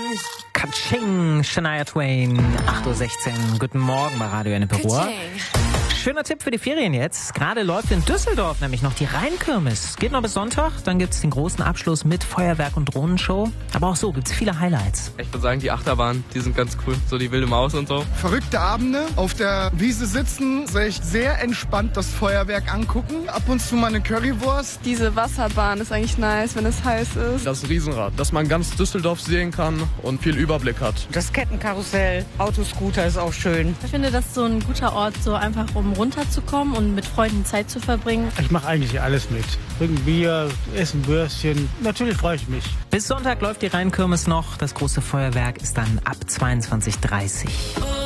Katsching, Shania Twain, 8:16 Uhr. Guten Morgen bei Radio Ennepe-Ruhr. Schöner Tipp für die Ferien jetzt. Gerade läuft in Düsseldorf nämlich noch die Rheinkirmes. Geht noch bis Sonntag, dann gibt's den großen Abschluss mit Feuerwerk und Drohnenshow. Aber auch so gibt's viele Highlights. Ich würde sagen, die Achterbahn, die sind ganz cool. So die wilde Maus und so. Verrückte Abende, auf der Wiese sitzen, sich sehr entspannt das Feuerwerk angucken. Ab und zu mal eine Currywurst. Diese Wasserbahn ist eigentlich nice, wenn es heiß ist. Das Riesenrad, dass man ganz Düsseldorf sehen kann und viel Überblick hat. Das Kettenkarussell, Autoscooter ist auch schön. Ich finde, das ist so ein guter Ort, so einfach um runterzukommen und mit Freunden Zeit zu verbringen. Ich mache eigentlich alles mit. Trinken Bier, essen Würstchen. Natürlich freue ich mich. Bis Sonntag läuft die Rheinkirmes noch. Das große Feuerwerk ist dann ab 22:30 Uhr.